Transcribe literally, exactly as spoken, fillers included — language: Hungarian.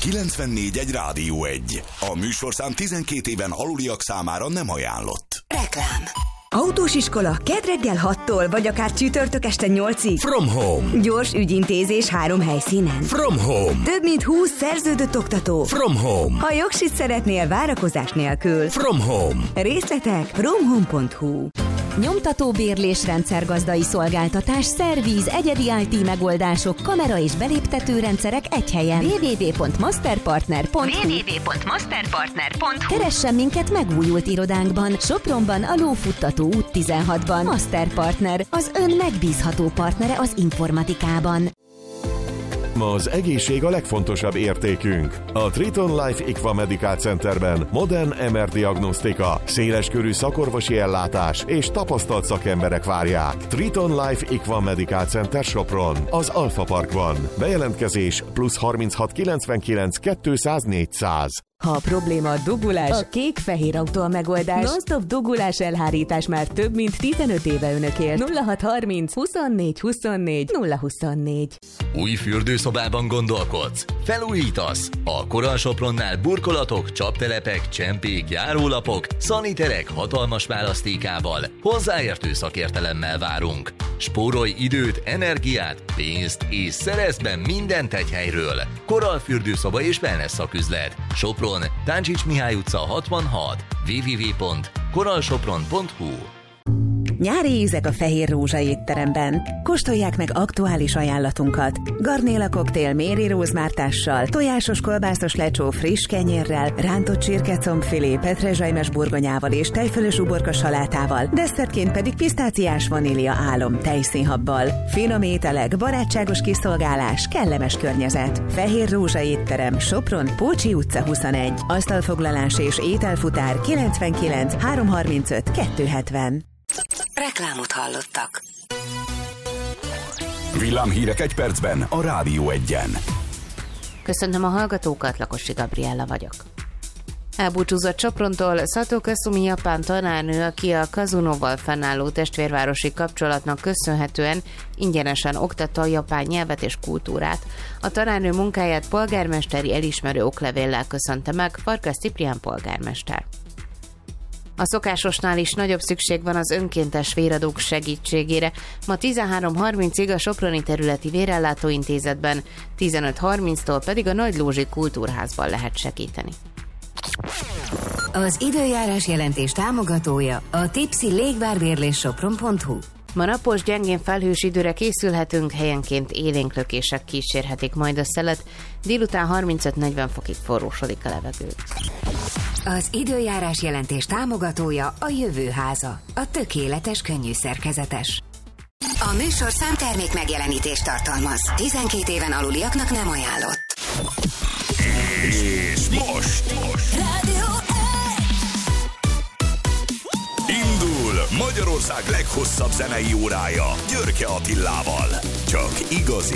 kilencvennégy egy Rádió egy. A műsorszám tizenkét éven aluliak számára nem ajánlott. Reklám. Autós iskola kedd reggel hattól, vagy akár csütörtök este nyolcig. From Home. Gyors ügyintézés három helyszínen. From Home. Több mint húsz szerződött oktató. From Home. Ha jogsit szeretnél várakozás nélkül. From Home. Részletek romhome pont hu. Nyomtató bérlés rendszergazdai szolgáltatás, szervíz, egyedi i té megoldások, kamera és beléptető rendszerek egy helyen. double-u double-u double-u pont masterpartner pont hu. double-u double-u double-u pont masterpartner pont hu. Keressen minket megújult irodánkban, Sopronban, a Lófuttató út tizenhatban. Masterpartner, az ön megbízható partnere az informatikában. Ma az egészség a legfontosabb értékünk. A Triton Life Equa Medical Centerben modern em er diagnosztika, széleskörű szakorvosi ellátás és tapasztalt szakemberek várják. Triton Life Equa Medical Center Sopron, az Alfa Parkban. Bejelentkezés plusz harminchat kilencvenkilenc kétszáz négyszáz. Ha a probléma a dugulás, a kék-fehér autó a megoldás. Non-stop dugulás elhárítás már több mint tizenöt éve önökért. nulla hat harminc huszonnégy huszonnégy nulla huszonnégy. Új fürdőszobában gondolkodsz? Felújítasz? Akkor a Sopronnál burkolatok, csaptelepek, csempék, járólapok, szaniterek hatalmas választékával, hozzáértő szakértelemmel várunk. Spórolj időt, energiát, pénzt és szerezd be mindent egy helyről. Koral fürdőszoba és wellness szaküzlet. Sopron, Táncsics Mihály utca hatvanhat, double-u double-u double-u pont koralsopron pont hu. Nyári ízek a Fehér Rózsa étteremben. Kóstolják meg aktuális ajánlatunkat. Garnéla koktél méri rózmártással, tojásos kolbászos lecsó friss kenyérrel, rántott csirkecombfilé petrezselymes burgonyával és tejfölös uborka salátával, desszertként pedig pisztáciás vanília álom tejszínhabbal. Finom ételek, barátságos kiszolgálás, kellemes környezet. Fehér Rózsa étterem, Sopron, Pócsi utca huszonegy. Asztalfoglalás és ételfutár kilencvenkilenc háromszázharmincöt kétszázhetven. Reklámot hallottak. Villámhírek egy percben a Rádió egyen. Köszöntöm a hallgatókat, Lakosi Gabriella vagyok. Elbúcsúzott Soprontól Szato Kasumi japán tanárnő, aki a Kazunóval fennálló testvérvárosi kapcsolatnak köszönhetően ingyenesen oktatta a japán nyelvet és kultúrát. A tanárnő munkáját polgármesteri elismerő oklevéllel köszönte meg Farkas Ciprián polgármester. A szokásosnál is nagyobb szükség van az önkéntes véradók segítségére. Ma tizenhárom harmincig a Soproni Területi Vérellátóintézetben, tizenöt harminctól pedig a Nagylózsi Kultúrházban lehet segíteni. Az időjárás jelentés támogatója a Tipsy légvárbérlés sopron pont hu. Ma napos, gyengén felhős időre készülhetünk, helyenként élénklökések kísérhetik majd a szelet, délután harmincöt-negyven fokig forrósodik a levegő. Az időjárás jelentés támogatója a Jövőháza, a tökéletes könnyű szerkezetes. A műsorszám termék megjelenítést tartalmaz. tizenkét éven aluliaknak nem ajánlott. És most, most. Rádió Indul Magyarország leghosszabb zenei órája Györke Attilával. Csak igazi